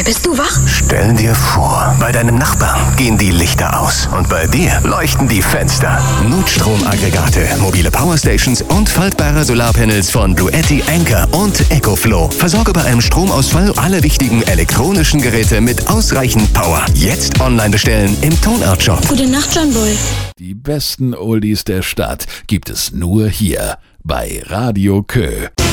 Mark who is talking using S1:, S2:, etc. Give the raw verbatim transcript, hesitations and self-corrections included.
S1: bist du wach?
S2: Stell dir vor, bei deinem Nachbarn gehen die Lichter aus und bei dir leuchten die Fenster. Notstromaggregate, mobile Powerstations und faltbare Solarpanels von Bluetti, Anker und EcoFlow. Versorge bei einem Stromausfall alle wichtigen elektronischen Geräte mit ausreichend Power. Jetzt online bestellen im Tonart-Shop.
S1: Gute Nacht, John Boy.
S3: Die besten Oldies der Stadt gibt es nur hier bei Radio Kö.